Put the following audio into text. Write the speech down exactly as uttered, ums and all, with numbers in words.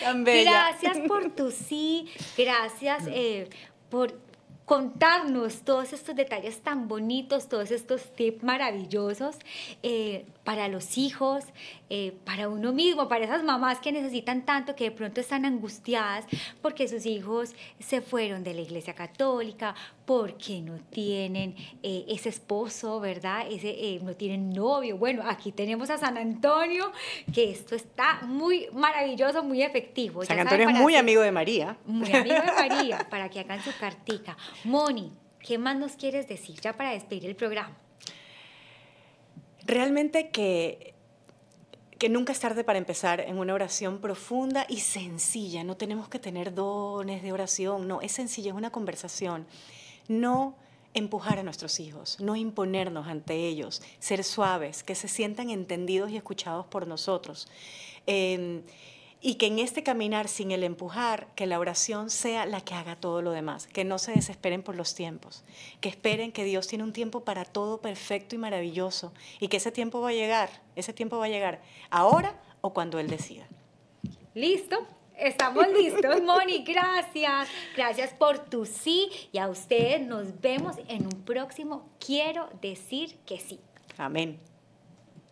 Tan bella. Gracias por tu sí, gracias eh, por contarnos todos estos detalles tan bonitos, todos estos tips maravillosos eh, para los hijos, eh, para uno mismo, para esas mamás que necesitan tanto, que de pronto están angustiadas porque sus hijos se fueron de la iglesia católica, porque no tienen eh, ese esposo, ¿verdad? Ese, eh, no tienen novio. Bueno, aquí tenemos a San Antonio, que esto está muy maravilloso, muy efectivo. San Ya Antonio saben, es para muy hacer- amigo de María. muy amigo de María, para que hagan su cartica. Moni, ¿qué más nos quieres decir ya para despedir el programa? Realmente que, que nunca es tarde para empezar en una oración profunda y sencilla. No tenemos que tener dones de oración, no, es sencilla, es una conversación. No empujar a nuestros hijos, no imponernos ante ellos, ser suaves, que se sientan entendidos y escuchados por nosotros. Eh, y que en este caminar sin el empujar, que la oración sea la que haga todo lo demás, que no se desesperen por los tiempos, que esperen que Dios tiene un tiempo para todo perfecto y maravilloso y que ese tiempo va a llegar, ese tiempo va a llegar ahora o cuando Él decida. ¿Listo? Estamos listos, Moni, gracias. Gracias por tu sí y a ustedes nos vemos en un próximo Quiero decir que sí. Amén.